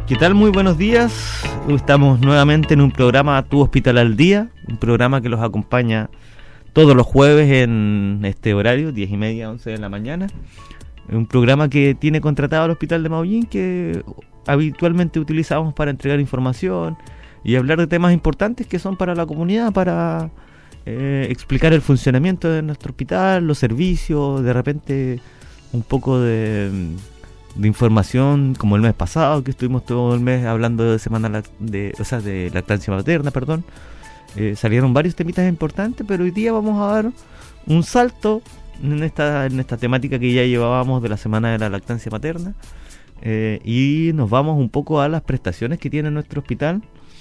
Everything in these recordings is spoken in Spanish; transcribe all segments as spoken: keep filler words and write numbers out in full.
¿Qué tal? Muy buenos días. Estamos nuevamente en un programa Tu Hospital al Día, un programa que los acompaña todos los jueves en este horario, diez y media, once de la mañana. Un programa que tiene contratado al Hospital de Maullín, que habitualmente utilizamos para entregar información y hablar de temas importantes que son para la comunidad, para eh, explicar el funcionamiento de nuestro hospital, los servicios, de repente un poco de... de información, como el mes pasado, que estuvimos todo el mes hablando de semana de, o sea, de lactancia materna, perdón. Eh, salieron varios temitas importantes, pero hoy día vamos a dar un salto en esta, en esta temática que ya llevábamos de la semana de la lactancia materna, eh, y nos vamos un poco a las prestaciones que tiene nuestro hospital.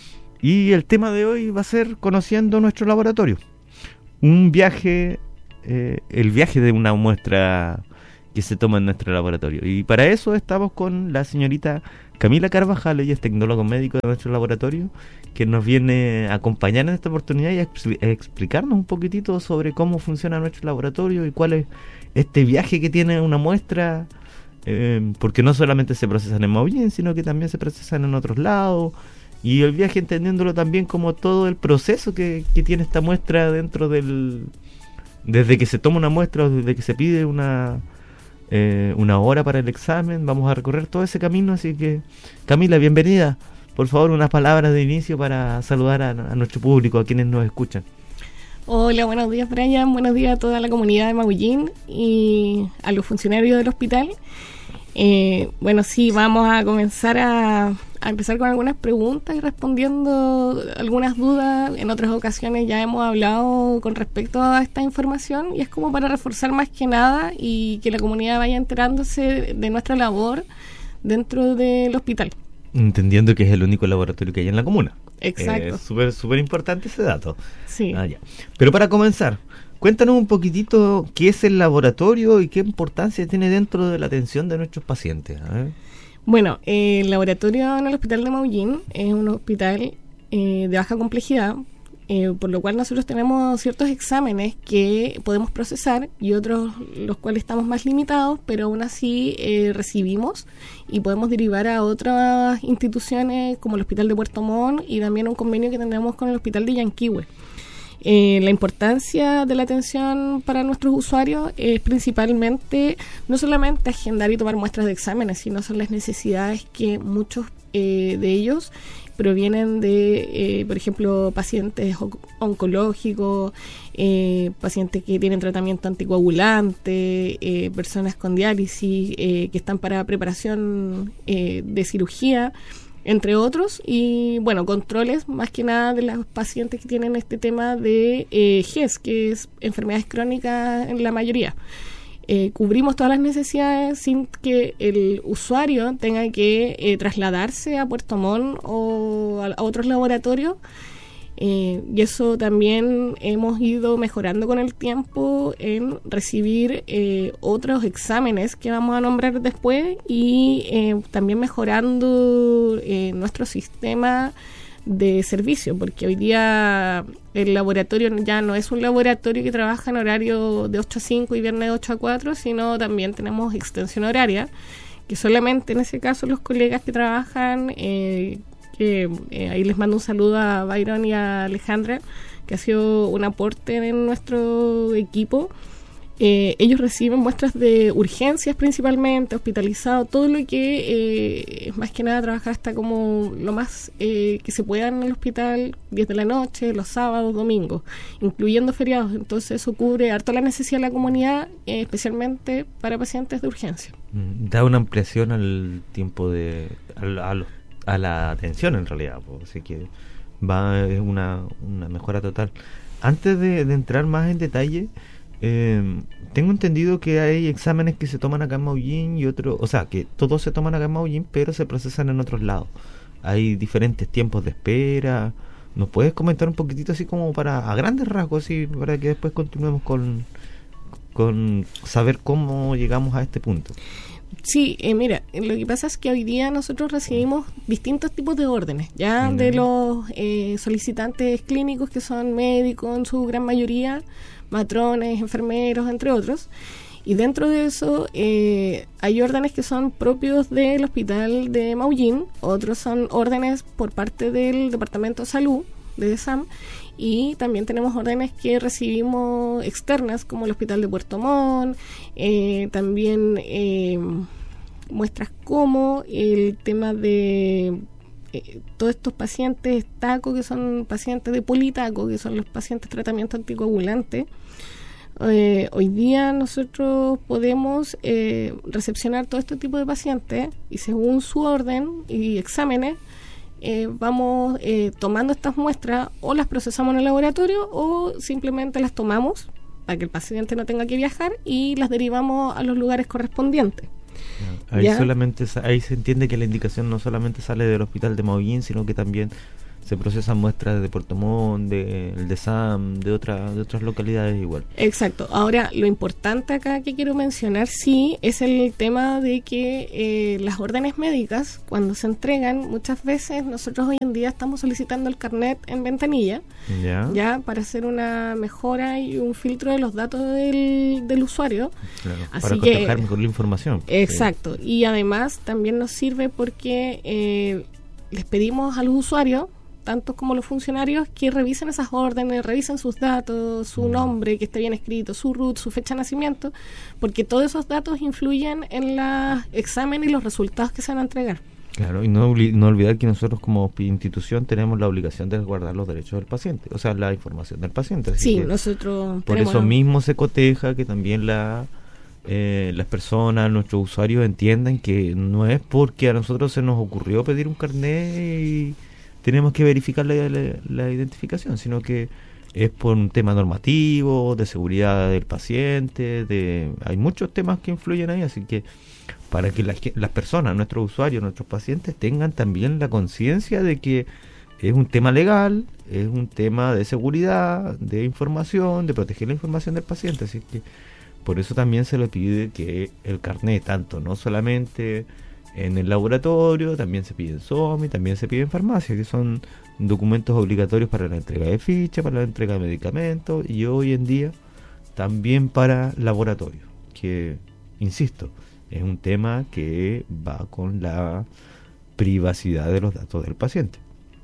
Y el tema de hoy va a ser conociendo nuestro laboratorio. Un viaje, eh, el viaje de una muestra que se toma en nuestro laboratorio. Y para eso estamos con la señorita Camila Carvajal, ella es tecnólogo médico de nuestro laboratorio, que nos viene a acompañar en esta oportunidad y a, expl- a explicarnos un poquitito sobre cómo funciona nuestro laboratorio y cuál es este viaje que tiene una muestra, eh, porque no solamente se procesan en Maullín, sino que también se procesan en otros lados, y el viaje entendiéndolo también como todo el proceso que, que tiene esta muestra dentro del... desde que se toma una muestra o desde que se pide una... Eh, una hora para el examen. Vamos a recorrer todo ese camino, así que Camila, bienvenida. Por favor, unas palabras de inicio para saludar a, a nuestro público, a quienes nos escuchan. Hola, buenos días, Brian, buenos días a toda la comunidad de Maullín y a los funcionarios del hospital. Eh, bueno, sí, vamos a comenzar a, a empezar con algunas preguntas y respondiendo algunas dudas. En otras ocasiones ya hemos hablado con respecto a esta información y es como para reforzar más que nada y que la comunidad vaya enterándose de nuestra labor dentro del hospital. Entendiendo que es el único laboratorio que hay en la comuna. Exacto. Es súper, súper importante ese dato. Sí. Ah, ya. Pero para comenzar, cuéntanos un poquitito qué es el laboratorio y qué importancia tiene dentro de la atención de nuestros pacientes. A ver. Bueno, eh, el laboratorio en el Hospital de Maullín es un hospital eh, de baja complejidad, eh, por lo cual nosotros tenemos ciertos exámenes que podemos procesar y otros los cuales estamos más limitados, pero aún así eh, recibimos y podemos derivar a otras instituciones como el Hospital de Puerto Montt y también un convenio que tenemos con el Hospital de Yanquihue. Eh, la importancia de la atención para nuestros usuarios es principalmente no solamente agendar y tomar muestras de exámenes, sino son las necesidades que muchos eh, de ellos provienen de, eh, por ejemplo, pacientes oncológicos, eh, pacientes que tienen tratamiento anticoagulante, eh, personas con diálisis, eh, que están para preparación eh, de cirugía, entre otros, y bueno, controles más que nada de los pacientes que tienen este tema de eh, G E S, que es enfermedades crónicas en la mayoría. Eh, cubrimos todas las necesidades sin que el usuario tenga que eh, trasladarse a Puerto Montt o a, a otros laboratorios. Eh, y eso también hemos ido mejorando con el tiempo en recibir eh, otros exámenes que vamos a nombrar después y eh, también mejorando eh, nuestro sistema de servicio, porque hoy día el laboratorio ya no es un laboratorio que trabaja en horario de ocho a cinco y viernes de ocho a cuatro, sino también tenemos extensión horaria, que solamente en ese caso los colegas que trabajan eh, que eh, ahí les mando un saludo a Byron y a Alejandra, que ha sido un aporte en nuestro equipo. Eh, ellos reciben muestras de urgencias principalmente, hospitalizados, todo lo que eh, más que nada trabajar hasta como lo más eh, que se pueda en el hospital, diez de la noche, los sábados, domingos, incluyendo feriados. Entonces eso cubre harto la necesidad de la comunidad, eh, especialmente para pacientes de urgencia. Da una ampliación al tiempo de... Al, a los a la atención en realidad, pues, así que va es una, una mejora total. Antes de, de entrar más en detalle, eh, tengo entendido que hay exámenes que se toman acá en Maullín y otros, o sea, que todos se toman acá en Maullín, pero se procesan en otros lados. Hay diferentes tiempos de espera. ¿Nos puedes comentar un poquitito así como para, a grandes rasgos, así, para que después continuemos con, con saber cómo llegamos a este punto? Sí, eh, mira, lo que pasa es que hoy día nosotros recibimos distintos tipos de órdenes, ya mm. de los eh, solicitantes clínicos que son médicos en su gran mayoría, matrones, enfermeros, entre otros, Y dentro de eso eh, hay órdenes que son propios del hospital de Maullín, otros son órdenes por parte del Departamento de Salud de DESAM, y también tenemos órdenes que recibimos externas como el hospital de Puerto Montt, eh, también eh, muestras como el tema de eh, todos estos pacientes TACO, que son pacientes de politaco, que son los pacientes de tratamiento anticoagulante. Eh, hoy día nosotros podemos eh, recepcionar todo este tipo de pacientes y según su orden y exámenes eh, vamos eh, tomando estas muestras, o las procesamos en el laboratorio o simplemente las tomamos para que el paciente no tenga que viajar y las derivamos a los lugares correspondientes. Ahí ¿Ya? solamente ahí se entiende que la indicación no solamente sale del hospital de Maullín, sino que también se procesan muestras de Puerto Montt, del DESAM, de, otra, de otras localidades igual. Exacto. Ahora, lo importante acá que quiero mencionar, sí, es el tema de que eh, las órdenes médicas, cuando se entregan, muchas veces nosotros hoy en día estamos solicitando el carnet en ventanilla, ya, ya para hacer una mejora y un filtro de los datos del, del usuario. Claro, Así para que, cotejar mejor la información. Exacto. Sí. Y además también nos sirve porque eh, les pedimos a los usuarios, tanto como los funcionarios, que revisen esas órdenes, revisen sus datos, su nombre, que esté bien escrito, su R U T, su fecha de nacimiento, porque todos esos datos influyen en los exámenes y los resultados que se van a entregar. Claro, y no, no olvidar que nosotros como institución tenemos la obligación de guardar los derechos del paciente, o sea, la información del paciente. Así Sí, que nosotros por eso mismo se coteja que también la eh, las personas, nuestros usuarios entiendan que no es porque a nosotros se nos ocurrió pedir un carnet y tenemos que verificar la, la, la identificación, sino que es por un tema normativo, de seguridad del paciente, de hay muchos temas que influyen ahí, así que para que la, las personas, nuestros usuarios, nuestros pacientes tengan también la conciencia de que es un tema legal, es un tema de seguridad, de información, de proteger la información del paciente, así que por eso también se le pide que el carnet, tanto no solamente en el laboratorio, también se pide en SOMI, también se pide en farmacia, que son documentos obligatorios para la entrega de ficha, para la entrega de medicamentos y hoy en día también para laboratorio, que, insisto, es un tema que va con la privacidad de los datos del paciente.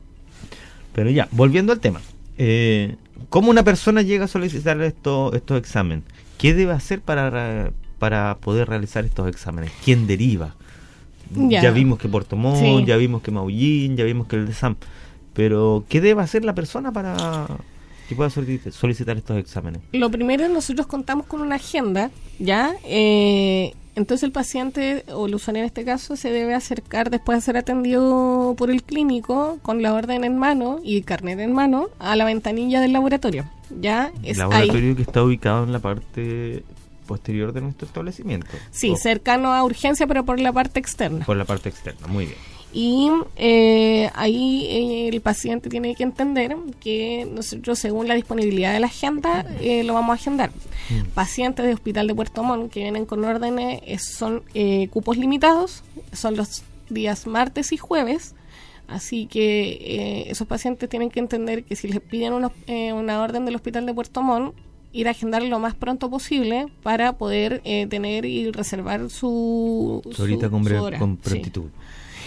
Pero ya, volviendo al tema, eh, ¿cómo una persona llega a solicitar esto, estos exámenes? ¿Qué debe hacer para, para poder realizar estos exámenes? ¿Quién deriva? Ya, ya vimos que Puerto Montt, sí. Ya vimos que Maullín, ya vimos que el DESAM, pero ¿qué debe hacer la persona para que pueda solicitar, solicitar estos exámenes? Lo primero, nosotros contamos con una agenda, ¿ya? Eh, entonces el paciente, o el usuario en este caso, se debe acercar después de ser atendido por el clínico con la orden en mano y el carnet en mano a la ventanilla del laboratorio, ¿ya? Es el laboratorio ahí, que está ubicado en la parte posterior de nuestro establecimiento. Sí, oh. cercano a urgencia, pero por la parte externa. Por la parte externa, muy bien. Y eh, ahí eh, el paciente tiene que entender que nosotros, según la disponibilidad de la agenda, eh, lo vamos a agendar. Mm. Pacientes de Hospital de Puerto Montt que vienen con órdenes eh, son eh, cupos limitados, son los días martes y jueves. Así que eh, esos pacientes tienen que entender que si les piden una, eh, una orden del Hospital de Puerto Montt, ir a agendar lo más pronto posible para poder eh, tener y reservar su, su, ahorita con, su hora. Con prontitud. Sí.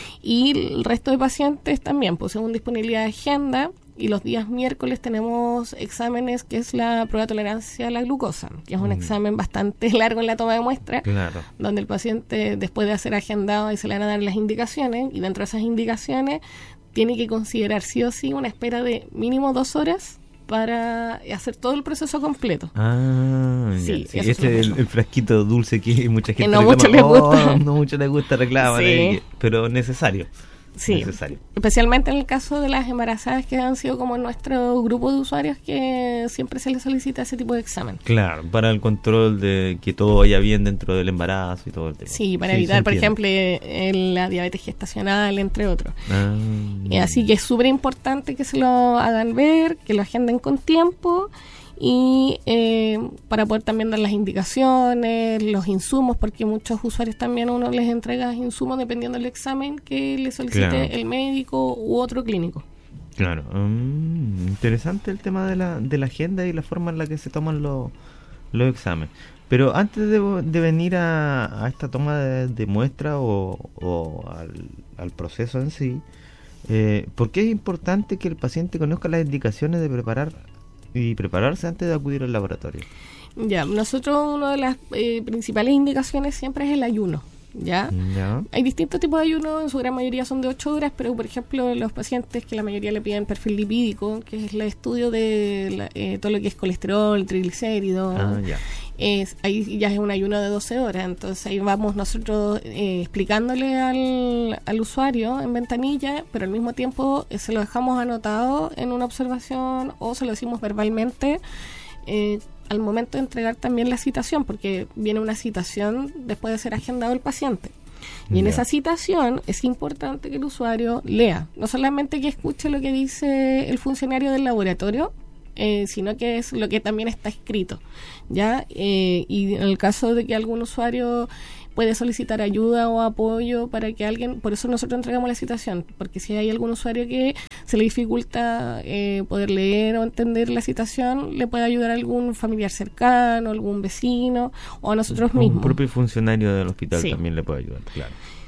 Y el resto de pacientes también, pues según disponibilidad de agenda, y los días miércoles tenemos exámenes que es la prueba de tolerancia a la glucosa, que es un mm. examen bastante largo en la toma de muestra, claro. Donde el paciente, después de ser agendado, y se le van a dar las indicaciones, y dentro de esas indicaciones tiene que considerar sí o sí una espera de mínimo dos horas para hacer todo el proceso completo. Ah, sí, sí. Ese es el, el frasquito dulce que mucha gente que no mucho les gusta. Oh, no mucho les gusta, reclaman, sí. eh, pero necesario. Sí, necesario. Especialmente en el caso de las embarazadas, que han sido como nuestro grupo de usuarios que siempre se les solicita ese tipo de examen. Claro, para el control de que todo vaya bien dentro del embarazo y todo el tema. Sí, para sí, evitar, por ejemplo, el, la diabetes gestacional, entre otros. Ah, y así que es súper importante que se lo hagan ver, que lo agenden con tiempo, y eh, para poder también dar las indicaciones, los insumos, porque muchos usuarios también uno les entrega insumos dependiendo del examen que le solicite claro. el médico u otro clínico. Claro, um, interesante el tema de la, de la agenda y la forma en la que se toman los, los exámenes. Pero antes de, de venir a, a esta toma de, de muestra o, o al, al proceso en sí, eh, ¿por qué es importante que el paciente conozca las indicaciones de preparar y prepararse antes de acudir al laboratorio? Ya, nosotros una de las eh, principales indicaciones siempre es el ayuno. ¿Ya? ¿Ya? Hay distintos tipos de ayuno, en su gran mayoría son de ocho horas, pero por ejemplo los pacientes que la mayoría le piden perfil lipídico, que es el estudio de la, eh, todo lo que es colesterol, triglicéridos, Ah, ya. es, ahí ya es un ayuno de doce horas, entonces ahí vamos nosotros eh, explicándole al, al usuario en ventanilla, pero al mismo tiempo eh, se lo dejamos anotado en una observación o se lo decimos verbalmente eh, al momento de entregar también la citación, porque viene una citación después de ser agendado el paciente. Y en Ya. esa citación es importante que el usuario lea, no solamente que escuche lo que dice el funcionario del laboratorio, eh, sino que es lo que también está escrito, ¿ya? Eh, y en el caso de que algún usuario puede solicitar ayuda o apoyo para que alguien, por eso nosotros entregamos la citación, porque si hay algún usuario que se le dificulta eh, poder leer o entender la citación, le puede ayudar a algún familiar cercano, algún vecino o a nosotros mismos. Un propio funcionario del hospital Sí. también le puede ayudar, claro.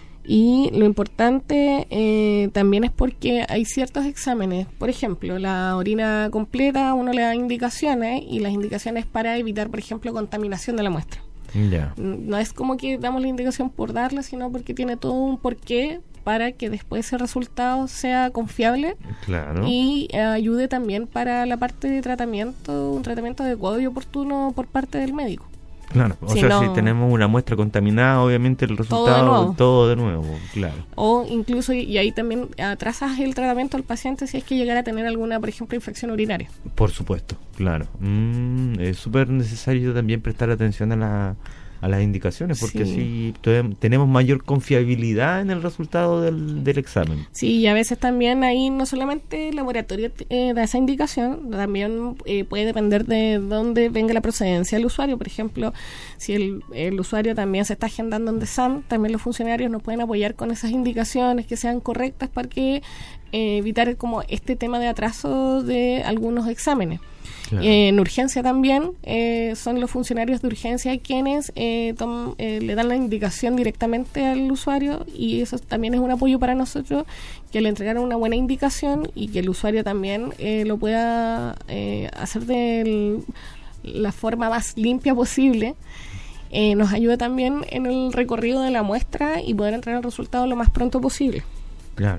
Y lo importante eh, también es porque hay ciertos exámenes, por ejemplo, la orina completa, uno le da indicaciones y las indicaciones para evitar, por ejemplo, contaminación de la muestra. Ya. No es como que damos la indicación por darla, sino porque tiene todo un porqué para que después ese resultado sea confiable Claro. y eh, ayude también para la parte de tratamiento, un tratamiento adecuado y oportuno por parte del médico. Claro, o Si sea, no- si tenemos una muestra contaminada, obviamente el resultado nuevo. todo de nuevo, claro. O incluso, y y ahí también atrasas el tratamiento al paciente si es que llegara a tener alguna, por ejemplo, infección urinaria. Por supuesto, claro. Mm, es súper necesario también prestar atención a, la, a las indicaciones, porque Sí. así te- tenemos mayor confiabilidad en el resultado del, del examen. Sí, y a veces también ahí no solamente el laboratorio eh, da esa indicación, también eh, puede depender de dónde venga la procedencia del usuario. Por ejemplo, si el, el usuario también se está agendando en DESAM, también los funcionarios nos pueden apoyar con esas indicaciones que sean correctas para que eh, evitar como este tema de atraso de algunos exámenes. Claro. Eh, en urgencia también eh, son los funcionarios de urgencia quienes eh, tom- eh, le dan la indicación directamente al usuario, y eso también es un apoyo para nosotros, que le entregaron una buena indicación y que el usuario también eh, lo pueda eh, hacer de la forma más limpia posible. Eh, nos ayuda también en el recorrido de la muestra y poder entregar el resultado lo más pronto posible. Claro.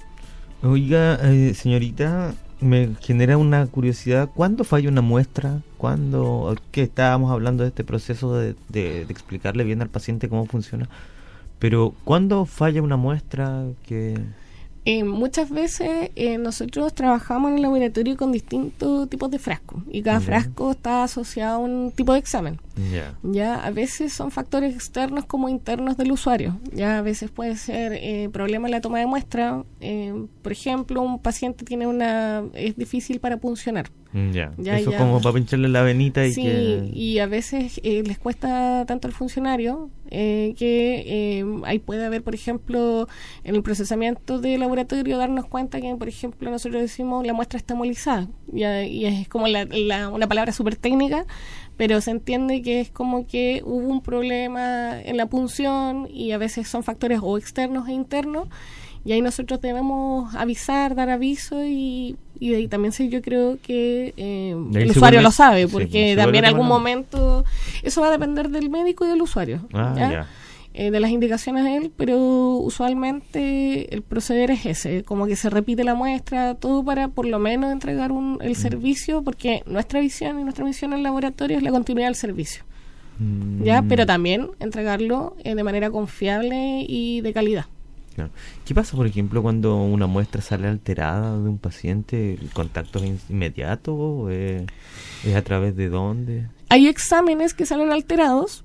Oiga, eh, señorita, me genera una curiosidad. ¿Cuándo falla una muestra? ¿Cuándo? Que estábamos hablando de este proceso de, de, de explicarle bien al paciente cómo funciona. Pero, ¿cuándo falla una muestra? Que Eh, muchas veces eh, nosotros trabajamos en el laboratorio con distintos tipos de frascos y cada Ya. frasco está asociado a un tipo de examen. Ya. Ya a veces son factores externos como internos del usuario. Ya a veces puede ser eh, problema en la toma de muestra. Eh, por ejemplo, un paciente tiene una es difícil para puncionar. Ya. Ya, Eso ya. como para pincharle la venita y Sí, que... y a veces eh, les cuesta tanto al funcionario eh, que eh, ahí puede haber, por ejemplo, en el procesamiento del laboratorio darnos cuenta que, por ejemplo, nosotros decimos la muestra está molizada, y, y es como la, la, una palabra súper técnica, pero se entiende que es como que hubo un problema en la punción y a veces son factores o externos e internos. Y ahí nosotros debemos avisar, dar aviso y, y de ahí también sí, yo creo que eh, De ahí el se usuario vuelve- lo sabe, sí, porque se también vuelve en algún tema- momento eso va a depender del médico y del usuario, Ah, ¿ya? ya. Eh, de las indicaciones de él, pero usualmente el proceder es ese, como que se repite la muestra, todo para por lo menos entregar un, el servicio, porque nuestra visión y nuestra misión en el laboratorio es la continuidad del servicio, Mm, ¿ya? Pero también entregarlo eh, de manera confiable y de calidad. claro. ¿Qué pasa, por ejemplo, cuando una muestra sale alterada de un paciente? ¿El contacto es in- inmediato? ¿Es, es a través de dónde? Hay exámenes que salen alterados,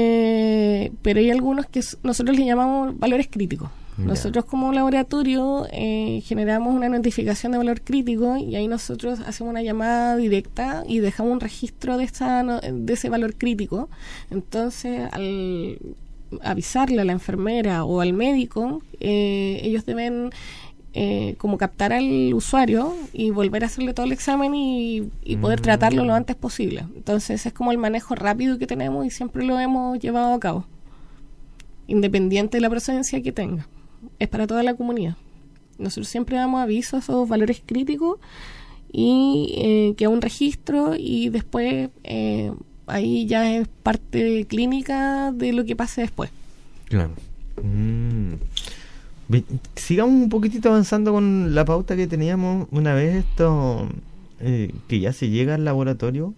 eh, pero hay algunos que s- nosotros le llamamos valores críticos. Ya. Nosotros como laboratorio eh, generamos una notificación de valor crítico y ahí nosotros hacemos una llamada directa y dejamos un registro de, esa, no- de ese valor crítico. Entonces, al avisarle a la enfermera o al médico, eh, ellos deben eh, como captar al usuario y volver a hacerle todo el examen y, y poder mm. tratarlo lo antes posible. Entonces es como el manejo rápido que tenemos y siempre lo hemos llevado a cabo, independiente de la procedencia que tenga. Es para toda la comunidad. Nosotros siempre damos aviso a esos valores críticos y eh, queda un registro y después eh, ahí ya es parte clínica de lo que pase después. Claro. Mm. Sigamos un poquitito avanzando con la pauta que teníamos una vez esto, eh, que ya se llega al laboratorio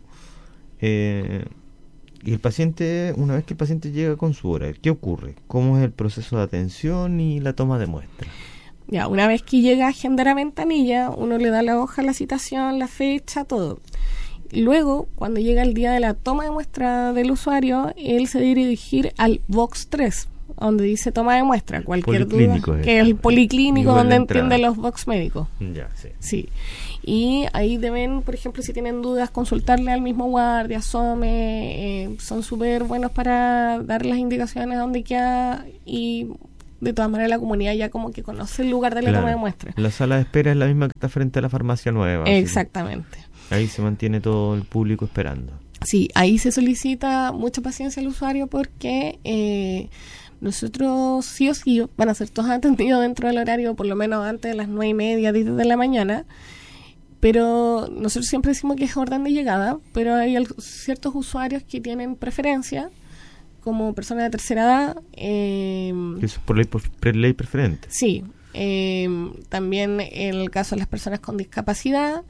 eh, y el paciente, una vez que el paciente llega con su hora, ¿qué ocurre? ¿Cómo es el proceso de atención y la toma de muestra? Ya, una vez que llega a agendar a ventanilla, uno le da la hoja, la citación, la fecha, todo. Luego, cuando llega el día de la toma de muestra del usuario, él se debe dirigir al box tres, donde dice toma de muestra, cualquier duda, es que es el policlínico donde entienden los box médicos. Ya, sí. Sí. Y ahí deben, por ejemplo, si tienen dudas, consultarle al mismo guardia, asome, eh, son súper buenos para dar las indicaciones donde queda y de todas maneras la comunidad ya como que conoce el lugar de la claro. toma de muestra. La sala de espera es la misma que está frente a la farmacia nueva. Exactamente. Ahí se mantiene todo el público esperando. Sí, ahí se solicita mucha paciencia al usuario porque eh, nosotros sí o sí van a ser todos atendidos dentro del horario, por lo menos antes de las nueve y media, diez de la mañana, pero nosotros siempre decimos que es orden de llegada, pero hay al- ciertos usuarios que tienen preferencia, como personas de tercera edad. Eh, Eso es por ley, por pre- ley preferente. sí, eh, también en el caso de las personas con discapacidad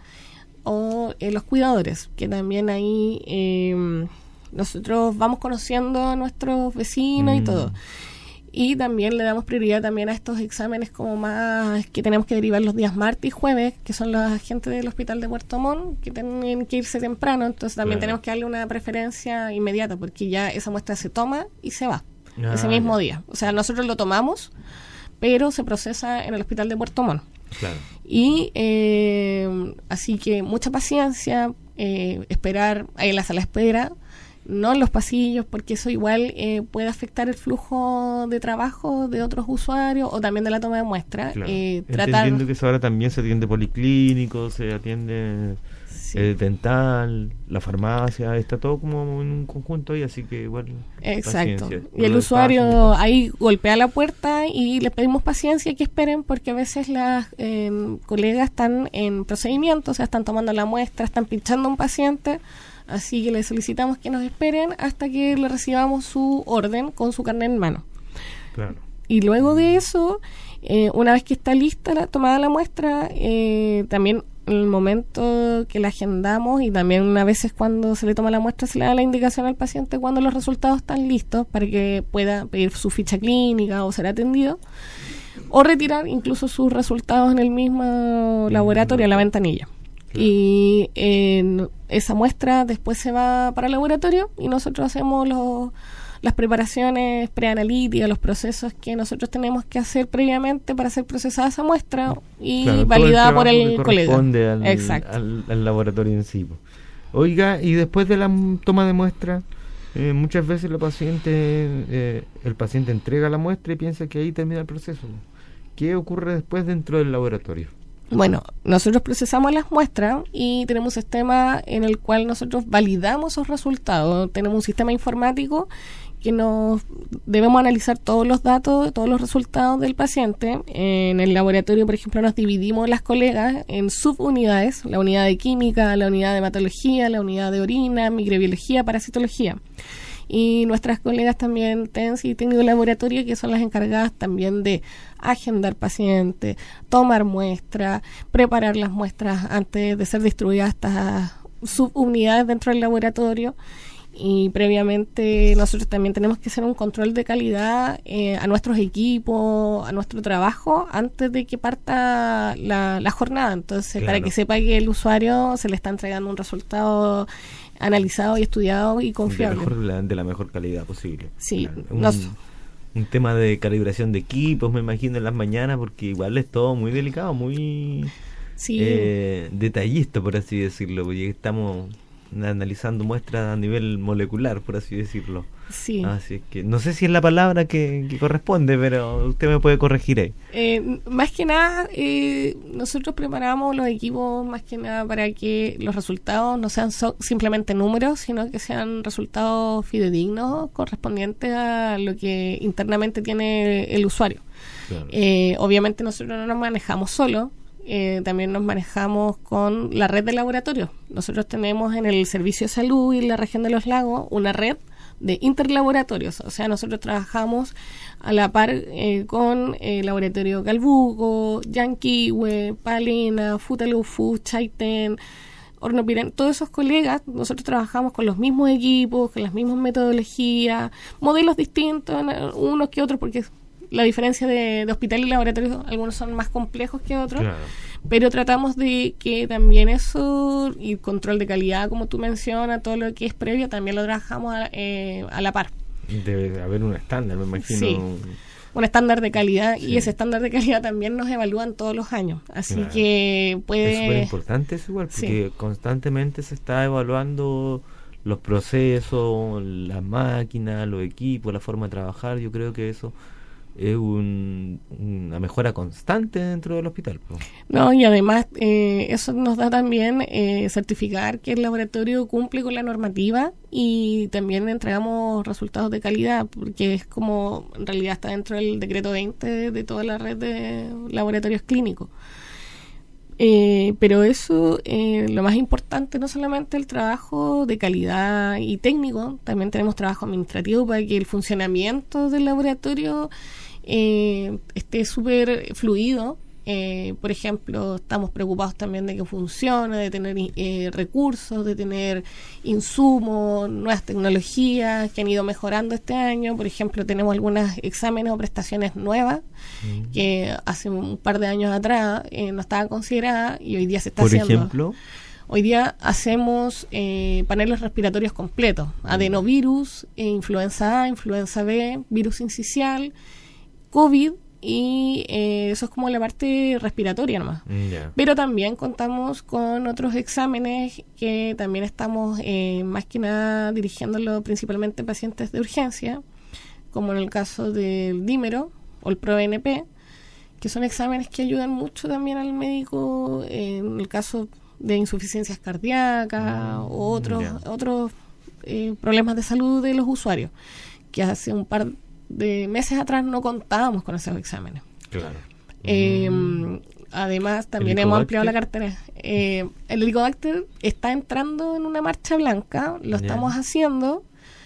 o eh, los cuidadores, que también ahí eh, nosotros vamos conociendo a nuestros vecinos mm. y todo. Y también le damos prioridad también a estos exámenes como más que tenemos que derivar los días martes y jueves, que son los agentes del hospital de Puerto Montt, que tienen que irse temprano, entonces también claro. tenemos que darle una preferencia inmediata, porque ya esa muestra se toma y se va ah, ese mismo ya. día. O sea, nosotros lo tomamos, pero se procesa en el hospital de Puerto Montt. Claro. Y eh, así que mucha paciencia, eh, esperar en la sala de espera, no en los pasillos, porque eso igual eh, puede afectar el flujo de trabajo de otros usuarios o también de la toma de muestra. Claro. Eh, Entendiendo tratar... que eso ahora también se atiende policlínico, se atiende sí. eh, dental, la farmacia, está todo como en un conjunto ahí, así que igual exacto. Paciencia. Y el usuario ahí golpea la puerta y les pedimos paciencia, que esperen, porque a veces las eh, colegas están en procedimiento, o sea, están tomando la muestra, están pinchando a un paciente. Así que les solicitamos que nos esperen hasta que le recibamos su orden con su carnet en mano. Claro. Y luego de eso, eh, una vez que está lista la tomada la muestra, eh, también en el momento que la agendamos y también una vez es cuando se le toma la muestra, se le da la indicación al paciente cuando los resultados están listos para que pueda pedir su ficha clínica o ser atendido, o retirar incluso sus resultados en el mismo laboratorio, en la ventanilla. Claro. Y eh, esa muestra después se va para el laboratorio y nosotros hacemos los, las preparaciones preanalíticas, los procesos que nosotros tenemos que hacer previamente para ser procesada esa muestra y claro, validada por el que colega. Al, Exacto. Al, al laboratorio en sí. Oiga, y después de la toma de muestra, eh, muchas veces los pacientes, eh, el paciente entrega la muestra y piensa que ahí termina el proceso. ¿Qué ocurre después dentro del laboratorio? Bueno, nosotros procesamos las muestras y tenemos un sistema en el cual nosotros validamos esos resultados. Tenemos un sistema informático que nos debemos analizar todos los datos, todos los resultados del paciente. En el laboratorio, por ejemplo, nos dividimos las colegas en subunidades, la unidad de química, la unidad de hematología, la unidad de orina, microbiología, parasitología. Y nuestras colegas también T E N S y técnico de laboratorio, que son las encargadas también de agendar pacientes, tomar muestras, preparar las muestras antes de ser distribuidas a estas subunidades dentro del laboratorio. Y previamente nosotros también tenemos que hacer un control de calidad eh, a nuestros equipos, a nuestro trabajo, antes de que parta la, la jornada. Entonces, claro. para que sepa que el usuario se le está entregando un resultado analizado y estudiado y confiable. De, mejor, de la mejor calidad posible. Sí. Claro. Un, nos, un tema de calibración de equipos, me imagino, en las mañanas, porque igual es todo muy delicado, muy sí. eh, detallista, por así decirlo, porque estamos analizando muestras a nivel molecular, por así decirlo. Sí. Así que no sé si es la palabra que, que corresponde, pero usted me puede corregir ahí. Eh, más que nada, eh, nosotros preparamos los equipos más que nada para que los resultados no sean so- simplemente números, sino que sean resultados fidedignos correspondientes a lo que internamente tiene el usuario. Claro. Eh, obviamente nosotros no nos manejamos solos, eh, también nos manejamos con la red de laboratorios. Nosotros tenemos en el Servicio de Salud y en la región de los lagos una red de interlaboratorios, o sea, nosotros trabajamos a la par eh, con el laboratorio Calbuco, Yanquihue, Palena, Futaleufú, Chaitén, Hornopiren, todos esos colegas, nosotros trabajamos con los mismos equipos, con las mismas metodologías, modelos distintos, unos que otros, porque la diferencia de, de hospital y laboratorio, algunos son más complejos que otros, claro. Pero tratamos de que también eso, y control de calidad, como tú mencionas, todo lo que es previo, también lo trabajamos a, eh, a la par. Debe haber un estándar, me imagino. Sí, un estándar de calidad, sí. Y ese estándar de calidad también nos evalúan todos los años, así claro. Que puede... Es súper importante eso igual, porque sí. Constantemente se está evaluando los procesos, las máquinas, los equipos, la forma de trabajar. Yo creo que eso es un, una mejora constante dentro del hospital. No, y además eh, eso nos da también eh, certificar que el laboratorio cumple con la normativa y también entregamos resultados de calidad, porque es como en realidad está dentro del decreto veinte de toda la red de laboratorios clínicos. Eh, pero eso, eh, lo más importante, no solamente el trabajo de calidad y técnico, también tenemos trabajo administrativo para que el funcionamiento del laboratorio eh, esté súper fluido. Eh, por ejemplo, estamos preocupados también de que funcione, de tener eh, recursos, de tener insumos, nuevas tecnologías que han ido mejorando este año. Por ejemplo, tenemos algunos exámenes o prestaciones nuevas mm. que hace un par de años atrás eh, no estaban consideradas y hoy día se está por haciendo. Por ejemplo, hoy día hacemos eh, paneles respiratorios completos, mm. adenovirus, eh, influenza A, influenza B, virus sincicial, COVID. Y eh, eso es como la parte respiratoria nomás. Yeah. Pero también contamos con otros exámenes que también estamos eh, más que nada dirigiéndolo principalmente a pacientes de urgencia, como en el caso del dímero o el ProNP, que son exámenes que ayudan mucho también al médico eh, en el caso de insuficiencias cardíacas mm, o otros, yeah. otros eh, problemas de salud de los usuarios, que hace un par de de meses atrás no contábamos con esos exámenes. Claro. Eh, mm. Además, también hemos ampliado la cartera. Eh, el Helicobacter está entrando en una marcha blanca, lo yeah. estamos haciendo,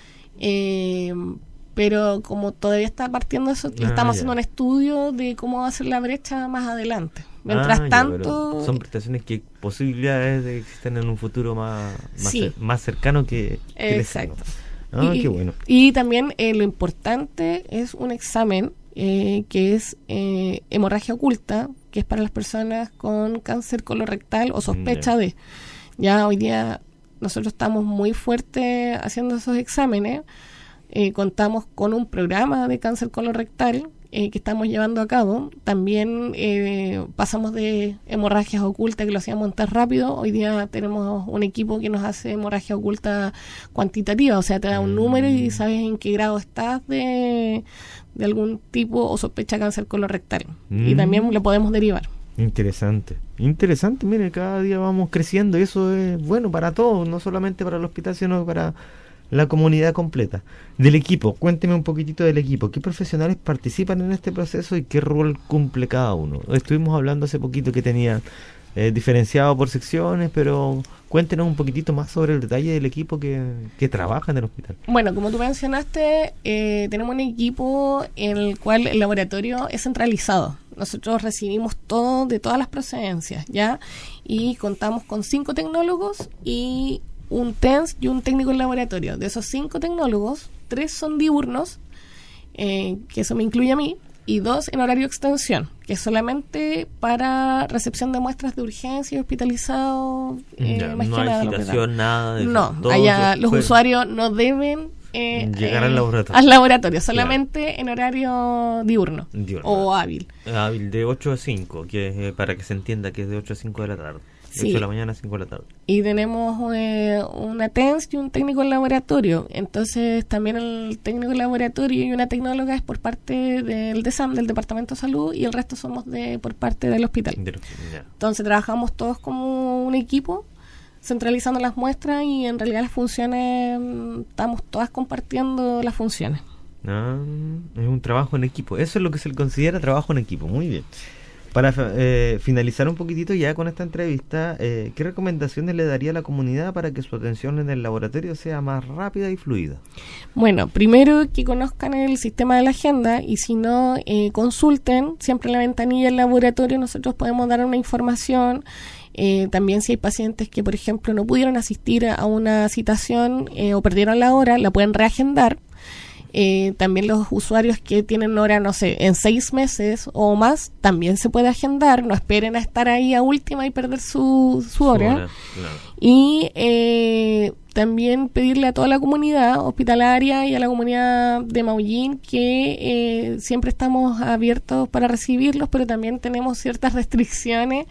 eh, pero como todavía está partiendo eso, ah, estamos yeah. haciendo un estudio de cómo va a ser la brecha más adelante. Mientras ah, tanto... Ya, son prestaciones que posibilidades de que existen en un futuro más, más, sí. cer- más cercano que... que exacto. Ah, y, qué bueno. Y también eh, lo importante es un examen eh, que es eh, hemorragia oculta, que es para las personas con cáncer colorectal o sospecha yeah. de. Ya hoy día nosotros estamos muy fuertes haciendo esos exámenes. Eh, contamos con un programa de cáncer colorectal eh, que estamos llevando a cabo. También eh, pasamos de hemorragias ocultas, que lo hacíamos tan rápido. Hoy día tenemos un equipo que nos hace hemorragia oculta cuantitativa, o sea, te da un número y sabes en qué grado estás de, de algún tipo o sospecha de cáncer colorectal. Mm. Y también lo podemos derivar. Interesante, interesante. Mire, cada día vamos creciendo y eso es bueno para todos, no solamente para el hospital, sino para la comunidad completa. Del equipo, cuénteme un poquitito del equipo. ¿Qué profesionales participan en este proceso y qué rol cumple cada uno? Estuvimos hablando hace poquito que tenía eh, diferenciado por secciones, pero cuéntenos un poquitito más sobre el detalle del equipo que, que trabaja en el hospital. Bueno, como tú mencionaste, eh, tenemos un equipo en el cual el laboratorio es centralizado. Nosotros recibimos todo de todas las procedencias, ¿ya? Y contamos con cinco tecnólogos y un T E N S y un técnico en laboratorio. De esos cinco tecnólogos, tres son diurnos, eh, que eso me incluye a mí, y dos en horario extensión, que es solamente para recepción de muestras de urgencia y hospitalizados. Eh, ya, no hay citación, nada de eso. No, allá los usuarios no deben eh, llegar eh, al laboratorio. Al laboratorio, solamente claro. en horario diurno, diurno o hábil. Hábil de ocho a cinco, que es, eh, para que se entienda que es de ocho a cinco de la tarde. Sí. ocho de la mañana a cinco de la tarde. Y tenemos eh, una T E N S y un técnico en laboratorio. Entonces, también el técnico en laboratorio y una tecnóloga es por parte del D E S A M, del Departamento de Salud, y el resto somos de por parte del hospital. De los, yeah. Entonces, trabajamos todos como un equipo, centralizando las muestras, y en realidad las funciones, estamos todas compartiendo las funciones. Ah, es un trabajo en equipo. Eso es lo que se le considera trabajo en equipo. Muy bien. Para eh, finalizar un poquitito ya con esta entrevista, eh, ¿qué recomendaciones le daría a la comunidad para que su atención en el laboratorio sea más rápida y fluida? Bueno, primero que conozcan el sistema de la agenda, y si no, eh, consulten. Siempre en la ventanilla del laboratorio nosotros podemos dar una información. Eh, también si hay pacientes que, por ejemplo, no pudieron asistir a una citación eh, o perdieron la hora, la pueden reagendar. Eh, también los usuarios que tienen hora, no sé, en seis meses o más, también se puede agendar. No esperen a estar ahí a última y perder su, su hora. Hora, claro. Y eh, también pedirle a toda la comunidad hospitalaria y a la comunidad de Maullín que eh, siempre estamos abiertos para recibirlos, pero también tenemos ciertas restricciones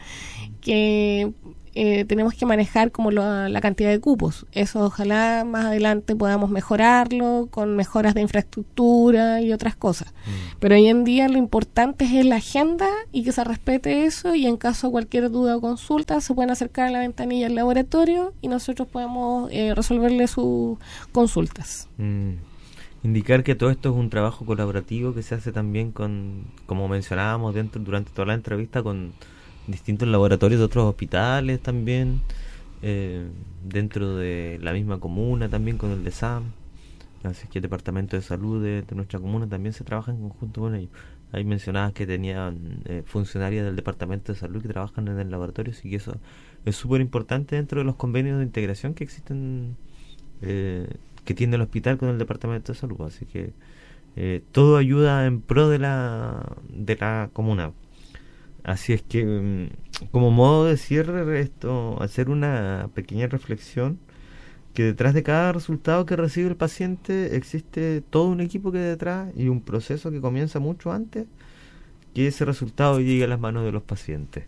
que eh, tenemos que manejar, como lo, la cantidad de cupos. Eso ojalá más adelante podamos mejorarlo con mejoras de infraestructura y otras cosas. Mm. Pero hoy en día lo importante es la agenda y que se respete eso, y en caso de cualquier duda o consulta se pueden acercar a la ventanilla del laboratorio y nosotros podemos eh, resolverle sus consultas. Mm. Indicar que todo esto es un trabajo colaborativo que se hace también con, como mencionábamos dentro durante toda la entrevista, con distintos laboratorios de otros hospitales también, eh, dentro de la misma comuna también con el D E S A M, así que el Departamento de Salud de, de nuestra comuna también se trabaja en conjunto con ellos. Ahí mencionabas que tenían eh, funcionarias del Departamento de Salud que trabajan en el laboratorio, así que eso es súper importante dentro de los convenios de integración que existen, eh, que tiene el hospital con el Departamento de Salud, así que eh, todo ayuda en pro de la, de la comuna. Así es que, como modo de cierre, esto, hacer una pequeña reflexión, que detrás de cada resultado que recibe el paciente existe todo un equipo que detrás y un proceso que comienza mucho antes que ese resultado llegue a las manos de los pacientes.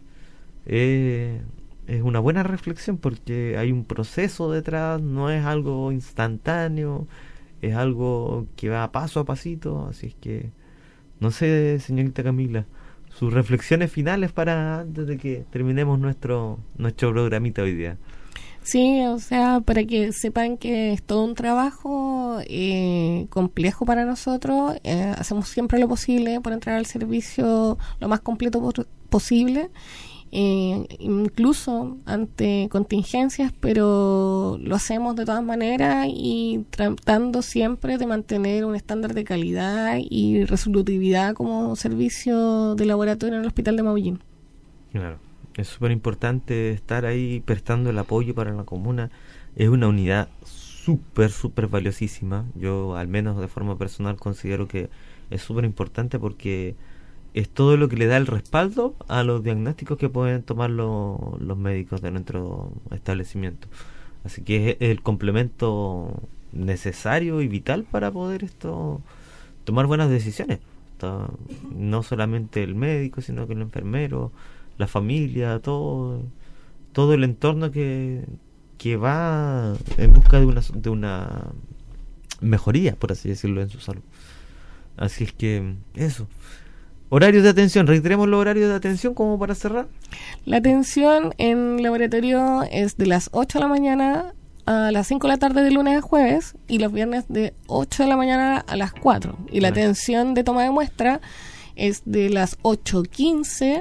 Eh, es una buena reflexión porque hay un proceso detrás, no es algo instantáneo, es algo que va paso a pasito. Así es que, no sé, señorita Camila, sus reflexiones finales para antes de que terminemos nuestro nuestro programita hoy día. Sí, o sea, para que sepan que es todo un trabajo eh, complejo para nosotros. Eh, hacemos siempre lo posible por entregar el servicio lo más completo por, posible, eh, incluso ante contingencias, pero lo hacemos de todas maneras y tratando siempre de mantener un estándar de calidad y resolutividad como servicio de laboratorio en el Hospital de Maullín. Claro, es súper importante estar ahí prestando el apoyo para la comuna. Es una unidad súper, súper valiosísima. Yo, al menos de forma personal, considero que es súper importante porque es todo lo que le da el respaldo a los diagnósticos que pueden tomar lo, los médicos de nuestro establecimiento. Así que es el complemento necesario y vital para poder esto tomar buenas decisiones. Esto, no solamente el médico, sino que el enfermero, la familia, todo todo el entorno que, que va en busca de una, de una mejoría, por así decirlo, en su salud. Así es que eso. Horarios de atención, reiteremos los horarios de atención como para cerrar. La atención en laboratorio es de las ocho de la mañana a las cinco de la tarde de lunes a jueves, y los viernes de ocho de la mañana a las cuatro. Y la atención de toma de muestra es de las ocho quince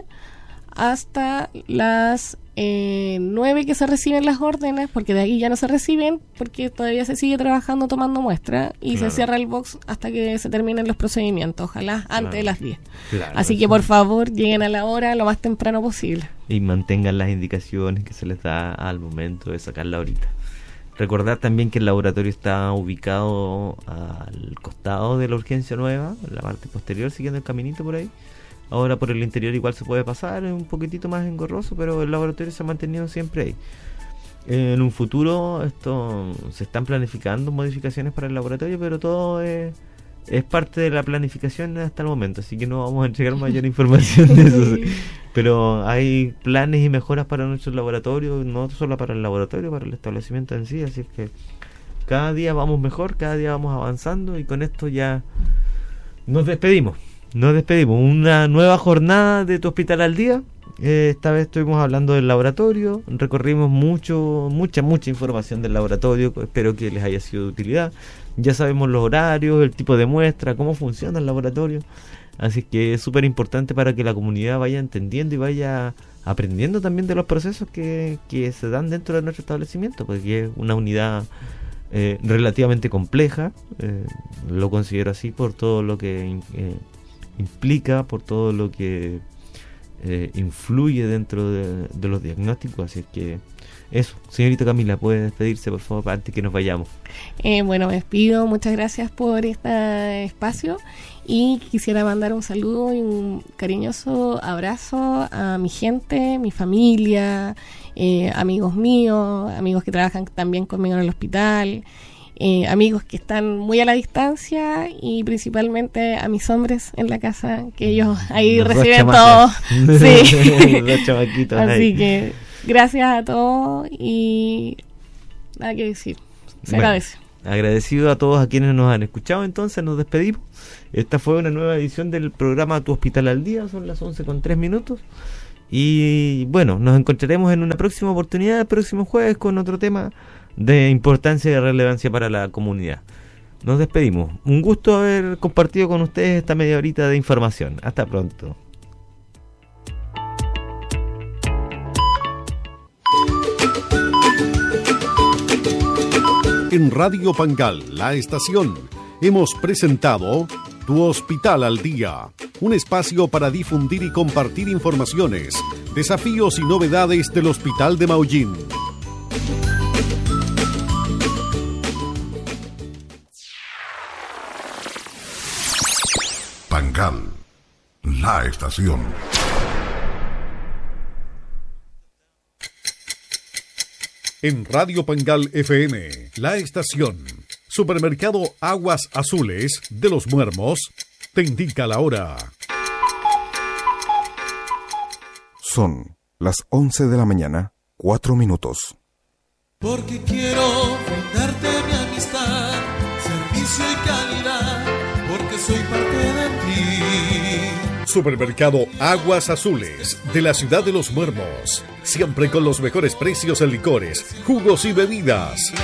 hasta las eh, nueve que se reciben las órdenes, porque de ahí ya no se reciben, porque todavía se sigue trabajando tomando muestra y claro, se cierra el box hasta que se terminen los procedimientos, ojalá antes claro, de las diez. Claro, así que por favor lleguen a la hora lo más temprano posible. Y mantengan las indicaciones que se les da al momento de sacarla ahorita. Recordar también que el laboratorio está ubicado al costado de la urgencia nueva, en la parte posterior, siguiendo el caminito por ahí. Ahora por el interior igual se puede pasar, es un poquitito más engorroso, pero el laboratorio se ha mantenido siempre ahí. En un futuro esto se están planificando modificaciones para el laboratorio, pero todo es, es parte de la planificación hasta el momento, así que no vamos a entregar mayor información de eso. pero hay planes y mejoras para nuestros laboratorios, no solo para el laboratorio, para el establecimiento en sí, así que cada día vamos mejor, cada día vamos avanzando, y con esto ya nos despedimos. Nos despedimos. Una nueva jornada de Tu Hospital al Día. Eh, esta vez estuvimos hablando del laboratorio, recorrimos mucho, mucha, mucha información del laboratorio, espero que les haya sido de utilidad. Ya sabemos los horarios, el tipo de muestra, cómo funciona el laboratorio, así que es súper importante para que la comunidad vaya entendiendo y vaya aprendiendo también de los procesos que, que se dan dentro de nuestro establecimiento, porque es una unidad eh, relativamente compleja, eh, lo considero así por todo lo que eh, implica, por todo lo que Eh, influye dentro de, de los diagnósticos, así que eso. Señorita Camila, ¿puede despedirse por favor antes que nos vayamos? Eh, bueno, me despido, muchas gracias por este espacio, y quisiera mandar un saludo y un cariñoso abrazo a mi gente, mi familia, eh, amigos míos, amigos que trabajan también conmigo en el hospital, Eh, amigos que están muy a la distancia, y principalmente a mis hombres en la casa, que ellos ahí Los reciben todo. Sí. Los chamaquitos Así ahí. que gracias a todos y nada que decir. Se Bueno, agradece. Agradecido a todos a quienes nos han escuchado, entonces nos despedimos. Esta fue una nueva edición del programa Tu Hospital al Día, son las once con tres minutos. Y bueno, nos encontraremos en una próxima oportunidad, el próximo jueves, con otro tema de importancia y de relevancia para la comunidad. Nos despedimos. Un gusto haber compartido con ustedes esta media horita de información. Hasta pronto. En Radio Pangal, la estación, hemos presentado Tu Hospital al Día, un espacio para difundir y compartir informaciones, desafíos y novedades del Hospital de Maullín. Pangal, la estación. En Radio Pangal F M, la estación, Supermercado Aguas Azules de Los Muermos, te indica la hora. Son las once de la mañana, cuatro minutos. Porque quiero brindarte mi amistad, servicio y calidad, porque soy parte de ti. Supermercado Aguas Azules de la ciudad de Los Muermos, siempre con los mejores precios en licores, jugos y bebidas.